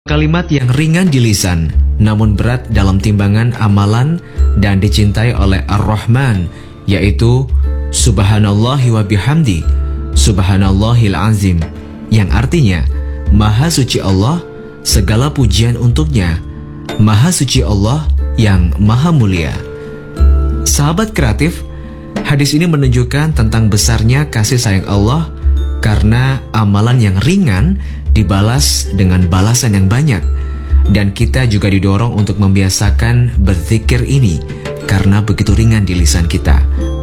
Kalimat yang ringan di lisan, namun berat dalam timbangan amalan dan dicintai oleh Ar-Rahman, yaitu Subhanallahi wa bihamdi, Subhanallahil azim, yang artinya Maha suci Allah, segala pujian untuknya, Maha suci Allah yang maha mulia. Sahabat kreatif, hadis ini menunjukkan tentang besarnya kasih sayang Allah karena amalan yang ringan dibalas dengan balasan yang banyak. Dan kita juga didorong untuk membiasakan berzikir ini karena begitu ringan di lisan kita.